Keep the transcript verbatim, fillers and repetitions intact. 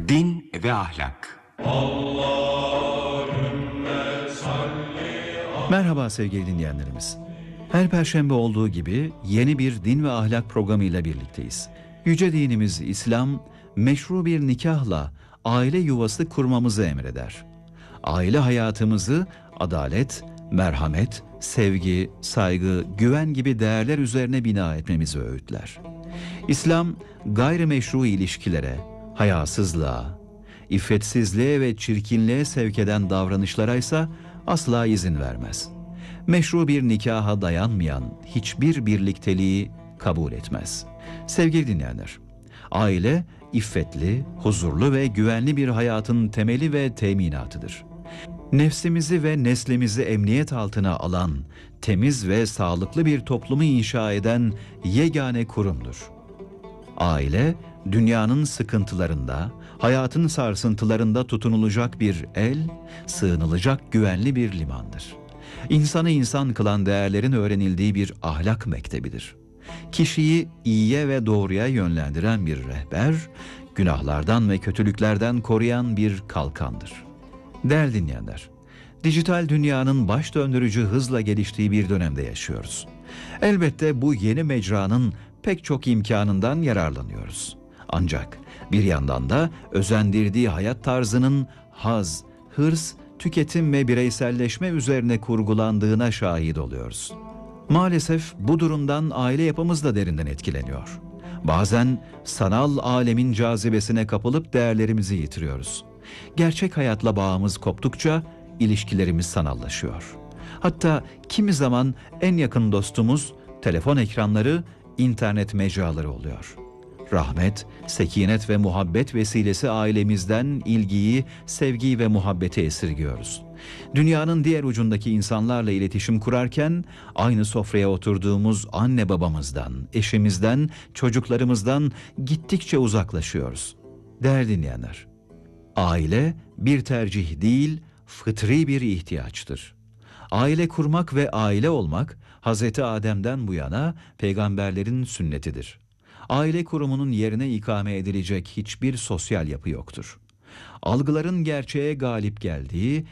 Din ve ahlak. Merhaba sevgili dinleyenlerimiz. Her perşembe olduğu gibi yeni bir din ve ahlak programıyla birlikteyiz. Yüce dinimiz İslam, meşru bir nikahla aile yuvası kurmamızı emreder. Aile hayatımızı adalet, merhamet, sevgi, saygı, güven gibi değerler üzerine bina etmemizi öğütler. İslam, gayrimeşru ilişkilere, hayasızlığa, iffetsizliğe ve çirkinliğe sevk eden davranışlara ise asla izin vermez. Meşru bir nikaha dayanmayan hiçbir birlikteliği kabul etmez. Sevgili dinleyenler, aile, iffetli, huzurlu ve güvenli bir hayatın temeli ve teminatıdır. Nefsimizi ve neslimizi emniyet altına alan, temiz ve sağlıklı bir toplumu inşa eden yegane kurumdur. Aile, dünyanın sıkıntılarında, hayatın sarsıntılarında tutunulacak bir el, sığınılacak güvenli bir limandır. İnsanı insan kılan değerlerin öğrenildiği bir ahlak mektebidir. Kişiyi iyiye ve doğruya yönlendiren bir rehber, günahlardan ve kötülüklerden koruyan bir kalkandır. Değerli dinleyenler, dijital dünyanın baş döndürücü hızla geliştiği bir dönemde yaşıyoruz. Elbette bu yeni mecranın pek çok imkanından yararlanıyoruz. Ancak bir yandan da özendirdiği hayat tarzının haz, hırs, tüketim ve bireyselleşme üzerine kurgulandığına şahit oluyoruz. Maalesef bu durumdan aile yapımız da derinden etkileniyor. Bazen sanal alemin cazibesine kapılıp değerlerimizi yitiriyoruz. Gerçek hayatla bağımız koptukça ilişkilerimiz sanallaşıyor. Hatta kimi zaman en yakın dostumuz telefon ekranları, internet mecraları oluyor. Rahmet, sekinet ve muhabbet vesilesi ailemizden ilgiyi, sevgiyi ve muhabbeti esirgiyoruz. Dünyanın diğer ucundaki insanlarla iletişim kurarken aynı sofraya oturduğumuz anne babamızdan, eşimizden, çocuklarımızdan gittikçe uzaklaşıyoruz. Değerli dinleyenler, aile bir tercih değil, fıtri bir ihtiyaçtır. Aile kurmak ve aile olmak, Hazreti Adem'den bu yana peygamberlerin sünnetidir. Aile kurumunun yerine ikame edilecek hiçbir sosyal yapı yoktur. Algıların gerçeğe galip geldiği,